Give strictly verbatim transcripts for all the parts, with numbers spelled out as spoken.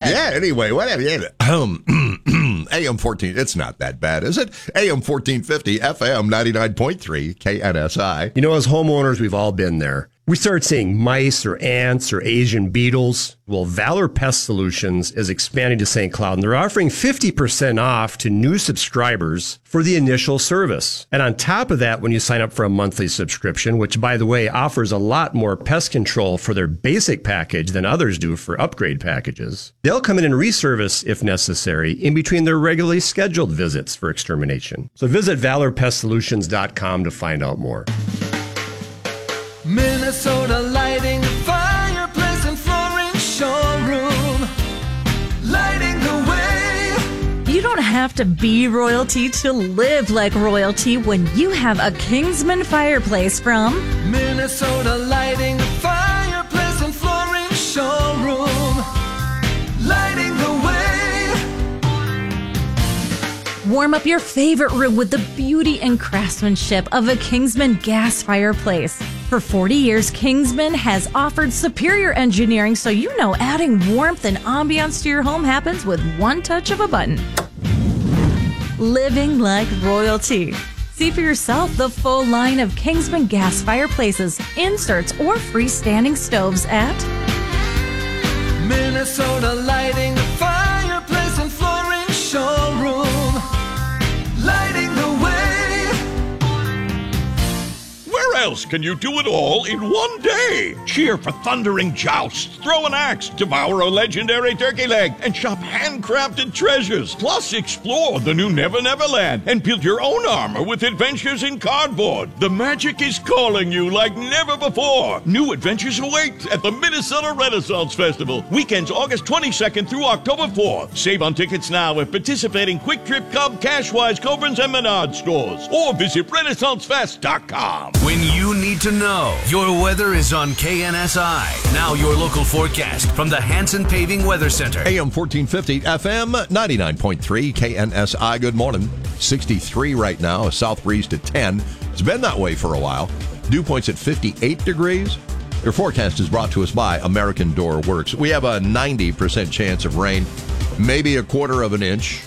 Yeah, anyway, whatever. A M fourteen, it's not that bad, is it? A M fourteen fifty, F M ninety-nine point three, K N S I. You know, as homeowners, we've all been there. We start seeing mice or ants or Asian beetles. Well, Valor Pest Solutions is expanding to Saint Cloud, and they're offering fifty percent off to new subscribers for the initial service. And on top of that, when you sign up for a monthly subscription, which, by the way, offers a lot more pest control for their basic package than others do for upgrade packages, they'll come in and reservice, if necessary, in between their regularly scheduled visits for extermination. So visit valor pest solutions dot com to find out more. Minnesota Lighting, fireplace and flooring showroom, lighting the way. You don't have to be royalty to live like royalty when you have a Kingsman fireplace from Minnesota Lighting, fireplace and flooring showroom, lighting the way. Warm up your favorite room with the beauty and craftsmanship of a Kingsman gas fireplace. For forty years, Kingsman has offered superior engineering, so you know adding warmth and ambiance to your home happens with one touch of a button. Living like royalty. See for yourself the full line of Kingsman gas fireplaces, inserts, or freestanding stoves at Minnesota Lighting, fireplace and flooring showroom, lighting the way. Where else can you do it all in one day? Cheer for thundering jousts, throw an axe, devour a legendary turkey leg, and shop handcrafted treasures. Plus, explore the new Never Never Land and build your own armor with adventures in cardboard. The magic is calling you like never before. New adventures await at the Minnesota Renaissance Festival. Weekends August twenty-second through October fourth. Save on tickets now at participating Quick Trip, Cub, Cashwise, Cobrins, and Menard stores. Or visit renaissance fest dot com. When you need to know, your weather is on K N S I. Now your local forecast from the Hanson Paving Weather Center. A M fourteen fifty, F M ninety-nine point three, K N S I. Good morning. sixty-three right now, a south breeze to ten. It's been that way for a while. Dew points at fifty-eight degrees. Your forecast is brought to us by American Door Works. We have a ninety percent chance of rain, maybe a quarter of an inch.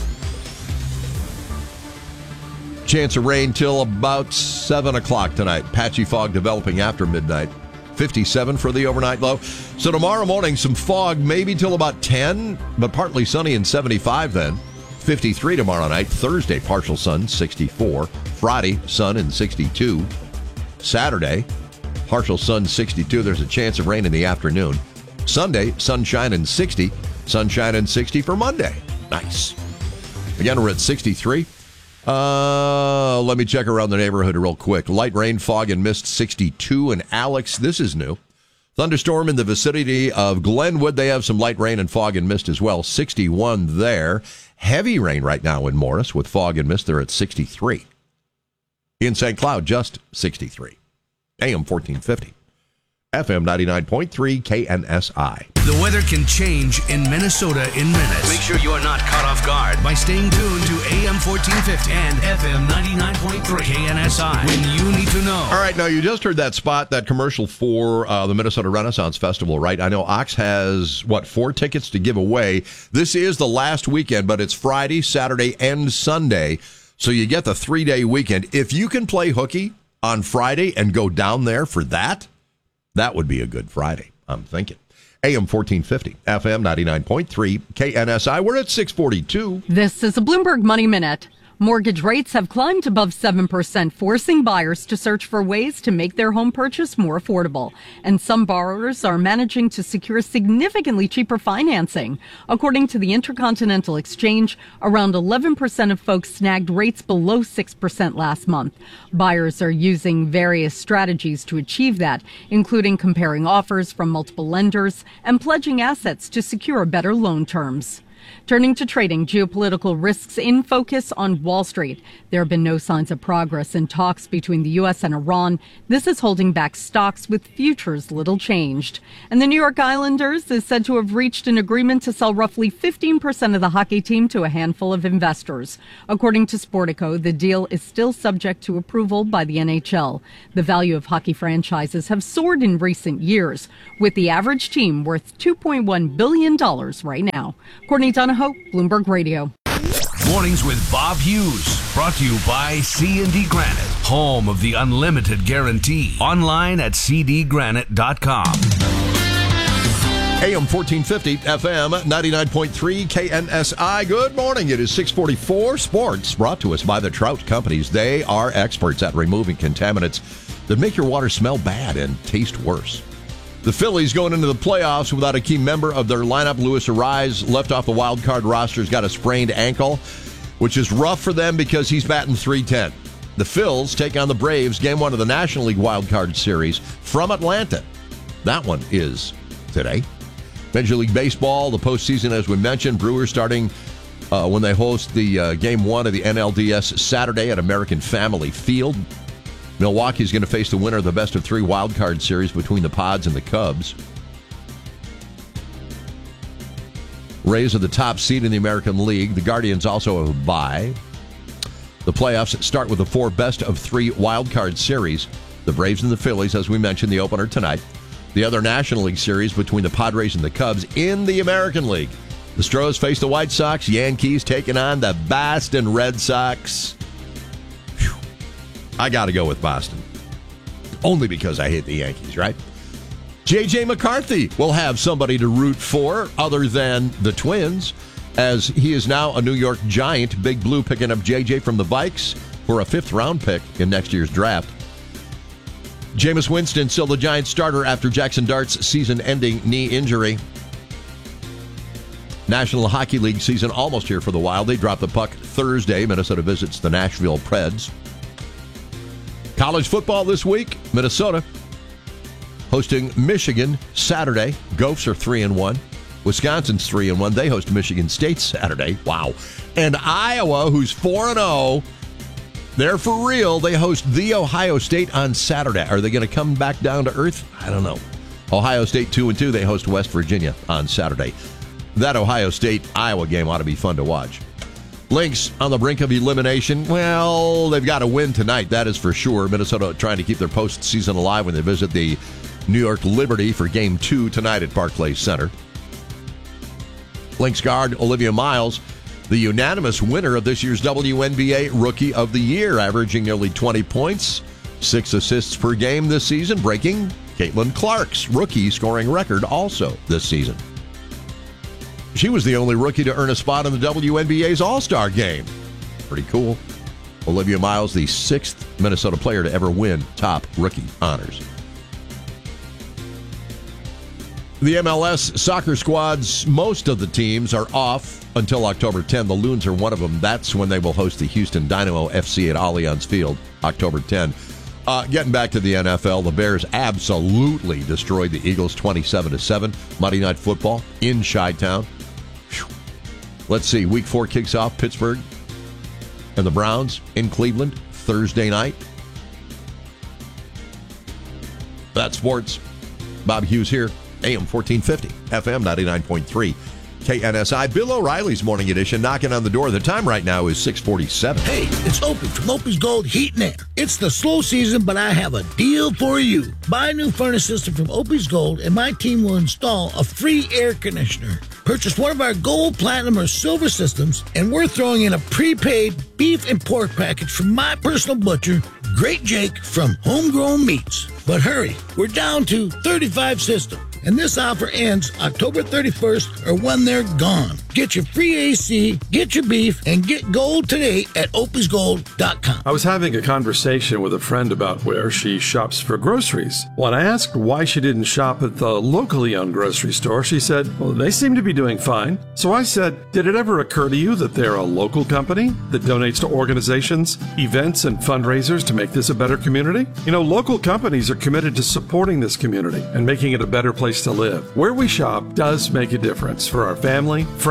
Chance of rain till about seven o'clock tonight. Patchy fog developing after midnight. fifty-seven for the overnight low. So tomorrow morning, some fog maybe till about ten, but partly sunny and seventy-five then. fifty-three tomorrow night. Thursday, partial sun, sixty-four. Friday, sun and sixty-two. Saturday, partial sun, sixty-two. There's a chance of rain in the afternoon. Sunday, sunshine and sixty. Sunshine and sixty for Monday. Nice. Again, we're at sixty-three. Uh, let me check around the neighborhood real quick. Light rain, fog, and mist, sixty-two. And Alex, this is new. Thunderstorm in the vicinity of Glenwood. They have some light rain and fog and mist as well. sixty-one there. Heavy rain right now in Morris with fog and mist. They're at sixty-three. In Saint Cloud, just sixty-three. A M fourteen fifty. F M ninety-nine point three, K N S I. The weather can change in Minnesota in minutes. Make sure you are not caught off guard by staying tuned to A M fourteen fifty and F M ninety-nine point three K N S I when you need to know. All right, now you just heard that spot, that commercial for uh, the Minnesota Renaissance Festival, right? I know Ox has, what, four tickets to give away. This is the last weekend, but it's Friday, Saturday, and Sunday. So you get the three-day weekend. If you can play hooky on Friday and go down there for that, that would be a good Friday, I'm thinking. A M fourteen fifty, F M ninety-nine point three, K N S I. We're at six forty-two. This is a Bloomberg Money Minute. Mortgage rates have climbed above seven percent, forcing buyers to search for ways to make their home purchase more affordable. And some borrowers are managing to secure significantly cheaper financing. According to the Intercontinental Exchange, around eleven percent of folks snagged rates below six percent last month. Buyers are using various strategies to achieve that, including comparing offers from multiple lenders and pledging assets to secure better loan terms. Turning to trading, geopolitical risks in focus on Wall Street. There have been no signs of progress in talks between the U S and Iran. This is holding back stocks with futures little changed. And the New York Islanders is said to have reached an agreement to sell roughly fifteen percent of the hockey team to a handful of investors. According to Sportico, the deal is still subject to approval by the N H L. The value of hockey franchises have soared in recent years, with the average team worth two point one billion dollars right now. Courtney Donahoe, Bloomberg Radio. Mornings with Bob Hughes, brought to you by C and D Granite, home of the unlimited guarantee. Online at c d granite dot com. A M fourteen fifty, F M ninety-nine point three, K N S I. Good morning. It is six forty-four. Sports brought to us by the Trout Companies. They are experts at removing contaminants that make your water smell bad and taste worse. The Phillies going into the playoffs without a key member of their lineup. Luis Arraez, left off the wild card roster, has got a sprained ankle, which is rough for them because he's batting three ten. The Phils take on the Braves, game one of the National League wild card series from Atlanta. That one is today. Major League Baseball, the postseason, as we mentioned, Brewers starting uh, when they host the uh, game one of the N L D S Saturday at American Family Field. Milwaukee's going to face the winner of the best of three wild card series between the Pods and the Cubs. Rays are the top seed in the American League. The Guardians also have a bye. The playoffs start with the four best of three wild card series. The Braves and the Phillies, as we mentioned, the opener tonight. The other National League series between the Padres and the Cubs in the American League. The Stros face the White Sox. Yankees taking on the Boston Red Sox. Whew. I got to go with Boston. Only because I hate the Yankees, right? J J McCarthy will have somebody to root for other than the Twins, as he is now a New York Giant. Big Blue picking up J J from the Vikes for a fifth-round pick in next year's draft. Jameis Winston still the Giants starter after Jackson Dart's season-ending knee injury. National Hockey League season almost here for the Wild. They drop the puck Thursday. Minnesota visits the Nashville Preds. College football this week. Minnesota hosting Michigan Saturday. Gophers are three and one. Wisconsin's three and one. They host Michigan State Saturday. Wow. And Iowa, who's four and oh, they're for real. They host the Ohio State on Saturday. Are they going to come back down to earth? I don't know. Ohio State two and two. They host West Virginia on Saturday. That Ohio State-Iowa game ought to be fun to watch. Lynx on the brink of elimination. Well, they've got to win tonight. That is for sure. Minnesota trying to keep their postseason alive when they visit the New York Liberty for game two tonight at Barclays Center. Lynx guard Olivia Miles, the unanimous winner of this year's W N B A Rookie of the Year, averaging nearly twenty points, six assists per game this season, breaking Caitlin Clark's rookie scoring record also this season. She was the only rookie to earn a spot in the W N B A's All-Star Game. Pretty cool. Olivia Miles, the sixth Minnesota player to ever win top rookie honors. The M L S soccer squads, most of the teams are off until October tenth. The Loons are one of them. That's when they will host the Houston Dynamo F C at Allianz Field, October tenth. Uh, getting back to the N F L, the Bears absolutely destroyed the Eagles twenty-seven to seven. Monday Night Football in Chi-Town. Whew. Let's see. Week four kicks off. Pittsburgh and the Browns in Cleveland Thursday night. That's sports. Bob Hughes here. A M fourteen fifty, F M ninety-nine point three, K N S I. Bill O'Reilly's Morning Edition knocking on the door. The time right now is six forty-seven. Hey, it's Opie from Opie's Gold Heat and Air. It's the slow season, but I have a deal for you. Buy a new furnace system from Opie's Gold, and my team will install a free air conditioner. Purchase one of our gold, platinum, or silver systems, and we're throwing in a prepaid beef and pork package from my personal butcher, Great Jake from Homegrown Meats. But hurry, we're down to thirty-five systems. And this offer ends October thirty-first or when they're gone. Get your free A C, get your beef, and get gold today at opies gold dot com. I was having a conversation with a friend about where she shops for groceries. When I asked why she didn't shop at the locally owned grocery store, she said, well, they seem to be doing fine. So I said, did it ever occur to you that they're a local company that donates to organizations, events, and fundraisers to make this a better community? You know, local companies are committed to supporting this community and making it a better place to live. Where we shop does make a difference for our family, friends,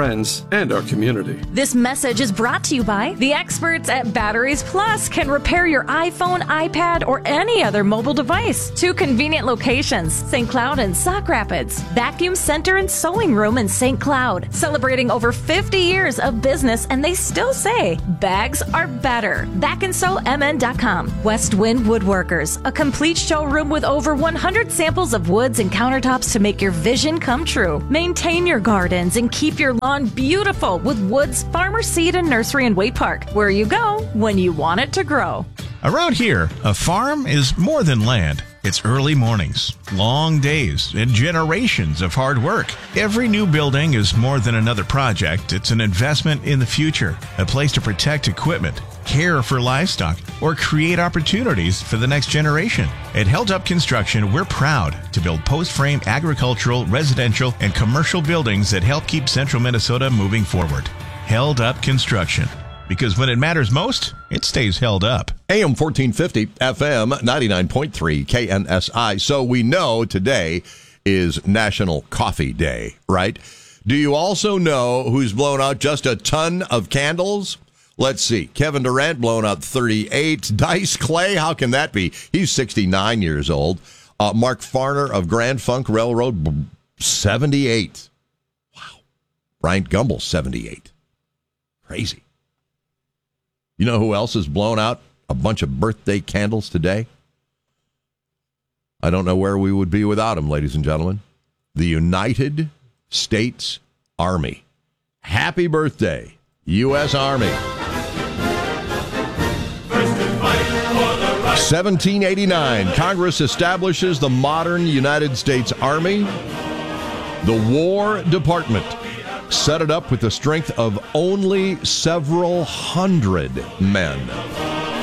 friends, and our community. This message is brought to you by the experts at Batteries Plus can repair your iPhone, iPad, or any other mobile device. Two convenient locations, Saint Cloud and Sauk Rapids. Vacuum Center and Sewing Room in Saint Cloud. Celebrating over fifty years of business, and they still say bags are better. back and sew m n dot com. West Wind Woodworkers, a complete showroom with over one hundred samples of woods and countertops to make your vision come true. Maintain your gardens and keep your lawn beautiful with Woods Farmer Seed and Nursery in Waite Park, where you go when you want it to grow. Around here, a farm is more than land. It's early mornings, long days, and generations of hard work. Every new building is more than another project. It's an investment in the future, a place to protect equipment, care for livestock, or create opportunities for the next generation. At Held Up Construction, we're proud to build post-frame agricultural, residential, and commercial buildings that help keep central Minnesota moving forward. Held Up Construction. Because when it matters most, it stays held up. A M fourteen fifty, F M ninety-nine point three, K N S I. So we know today is National Coffee Day, right? Do you also know who's blown out just a ton of candles? Let's see. Kevin Durant blown out thirty-eight. Dice Clay, how can that be? He's sixty-nine years old. Uh, Mark Farner of Grand Funk Railroad, seventy-eight. Wow. Bryant Gumbel, seventy-eight. Crazy. You know who else has blown out a bunch of birthday candles today? I don't know where we would be without him, ladies and gentlemen. The United States Army. Happy birthday, U S Army. seventeen eighty-nine, Congress establishes the modern United States Army. The War Department set it up with the strength of only several hundred men.